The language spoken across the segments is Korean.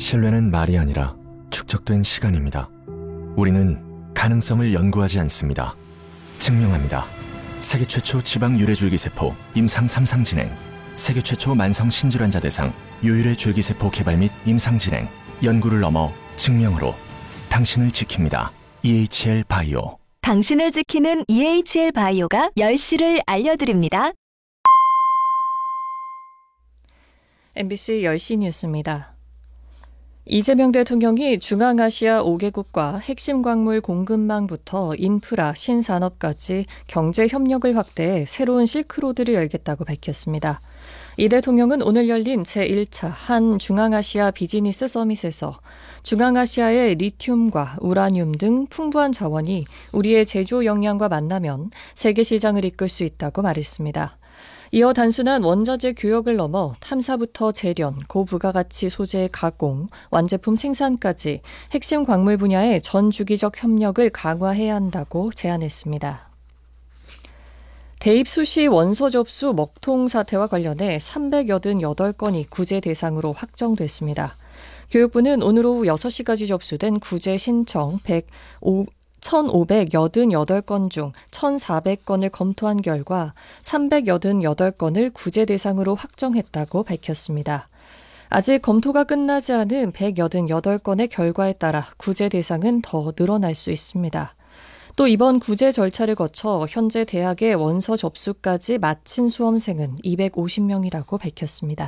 신뢰는 말이 아니라 축적된 시간입니다. 우리는 가능성을 연구하지 않습니다. 증명합니다. 세계 최초 지방 유래줄기세포 임상 3상 진행, 세계 최초 만성 신질환자 대상 유일의 줄기세포 개발 및 임상 진행, 연구를 넘어 증명으로 당신을 지킵니다. EHL 바이오. 당신을 지키는 EHL 바이오가 10시를 알려드립니다. MBC 10시 뉴스입니다. 이재명 대통령이 중앙아시아 5개국과 핵심 광물 공급망부터 인프라, 신산업까지 경제 협력을 확대해 새로운 실크로드를 열겠다고 밝혔습니다. 이 대통령은 오늘 열린 제1차 한 중앙아시아 비즈니스 서밋에서 중앙아시아의 리튬과 우라늄 등 풍부한 자원이 우리의 제조 역량과 만나면 세계 시장을 이끌 수 있다고 말했습니다. 이어 단순한 원자재 교역을 넘어 탐사부터 재련, 고부가가치 소재의 가공, 완제품 생산까지 핵심 광물 분야의 전 주기적 협력을 강화해야 한다고 제안했습니다. 대입 수시 원서 접수 먹통 사태와 관련해 388건이 구제 대상으로 확정됐습니다. 교육부는 오늘 오후 6시까지 접수된 구제 신청 1,588건 중 1,400건을 검토한 결과 388건을 구제 대상으로 확정했다고 밝혔습니다. 아직 검토가 끝나지 않은 188건의 결과에 따라 구제 대상은 더 늘어날 수 있습니다. 또 이번 구제 절차를 거쳐 현재 대학의 원서 접수까지 마친 수험생은 250명이라고 밝혔습니다.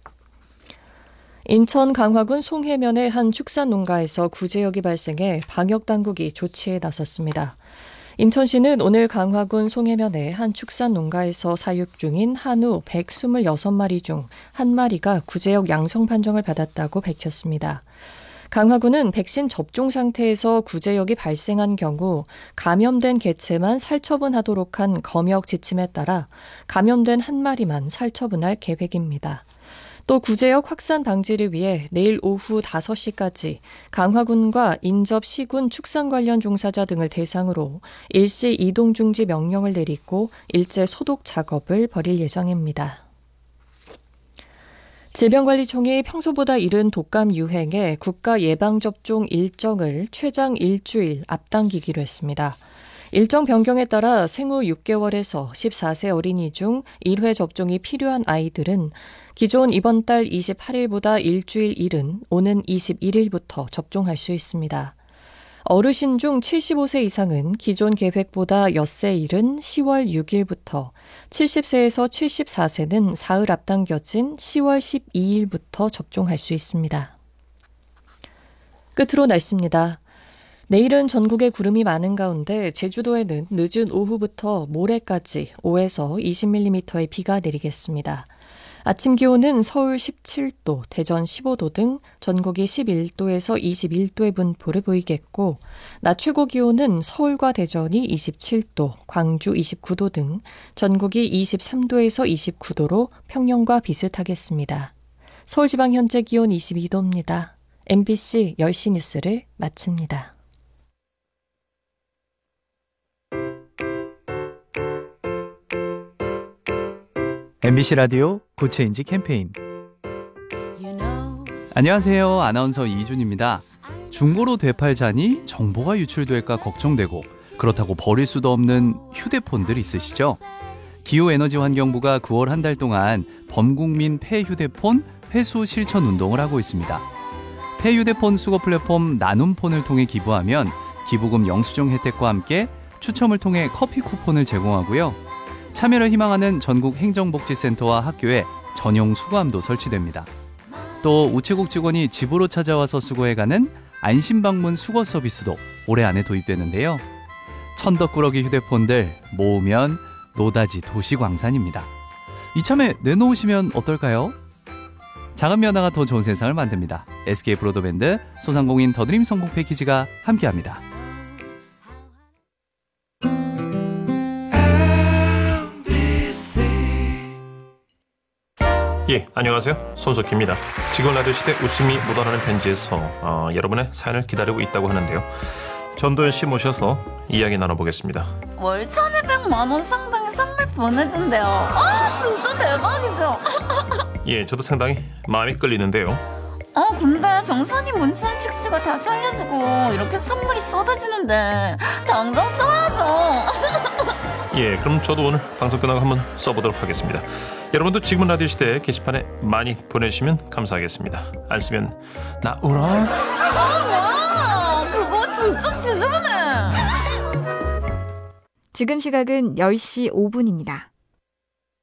인천 강화군 송해면의 한 축산 농가에서 구제역이 발생해 방역당국이 조치에 나섰습니다. 인천시는 오늘 강화군 송해면의 한 축산 농가에서 사육 중인 한우 126마리 중 1마리가 구제역 양성 판정을 받았다고 밝혔습니다. 강화군은 백신 접종 상태에서 구제역이 발생한 경우 감염된 개체만 살처분하도록 한 검역 지침에 따라 감염된 1마리만 살처분할 계획입니다. 또 구제역 확산 방지를 위해 내일 오후 5시까지 강화군과 인접 시군 축산 관련 종사자 등을 대상으로 일시 이동 중지 명령을 내리고 일제 소독 작업을 벌일 예정입니다. 질병관리청이 평소보다 이른 독감 유행에 국가 예방접종 일정을 최장 일주일 앞당기기로 했습니다. 일정 변경에 따라 생후 6개월에서 14세 어린이 중 1회 접종이 필요한 아이들은 기존 이번 달 28일보다 일주일 이른 오는 21일부터 접종할 수 있습니다. 어르신 중 75세 이상은 기존 계획보다 엿새 이른 10월 6일부터, 70세에서 74세는 사흘 앞당겨진 10월 12일부터 접종할 수 있습니다. 끝으로 날씨입니다. 내일은 전국에 구름이 많은 가운데 제주도에는 늦은 오후부터 모레까지 5에서 20mm의 비가 내리겠습니다. 아침 기온은 서울 17도, 대전 15도 등 전국이 11도에서 21도의 분포를 보이겠고, 낮 최고 기온은 서울과 대전이 27도, 광주 29도 등 전국이 23도에서 29도로 평년과 비슷하겠습니다. 서울지방 현재 기온 22도입니다. MBC 10시 뉴스를 마칩니다. MBC 라디오 고체인지 캠페인. 안녕하세요. 아나운서 이준입니다. 중고로 되팔자니 정보가 유출될까 걱정되고 그렇다고 버릴 수도 없는 휴대폰들 있으시죠? 기후에너지환경부가 9월 한 달 동안 범국민 폐휴대폰 회수 실천 운동을 하고 있습니다. 폐휴대폰 수거 플랫폼 나눔폰을 통해 기부하면 기부금 영수증 혜택과 함께 추첨을 통해 커피 쿠폰을 제공하고요. 참여를 희망하는 전국 행정복지센터와 학교에 전용 수거함도 설치됩니다. 또 우체국 직원이 집으로 찾아와서 수거해가는 안심방문 수거 서비스도 올해 안에 도입되는데요. 천덕꾸러기 휴대폰들 모으면 노다지 도시광산입니다. 이참에 내놓으시면 어떨까요? 작은 변화가 더 좋은 세상을 만듭니다. SK 브로드밴드 소상공인 더드림 성공 패키지가 함께합니다. 예, 안녕하세요. 손석희입니다. 지금 라디오 시대 웃음이 묻어나는 편지에서 여러분의 사연을 기다리고 있다고 하는데요. 전도연 씨 모셔서 이야기 나눠보겠습니다. 월 1,200만 원 상당의 선물 보내준대요. 아, 진짜 대박이죠. 예, 저도 상당히 마음이 끌리는데요. 근데 정선이 문천식 씨가 다 살려주고 이렇게 선물이 쏟아지는데 당장 써야죠. 예, 그럼 저도 오늘 방송 끝나고 한번 써보도록 하겠습니다. 여러분도 지금은 라디오 시대 게시판에 많이 보내주시면 감사하겠습니다. 안 쓰면 나 울어. 와, 그거 진짜 지저분해. 지금 시각은 10시 5분입니다.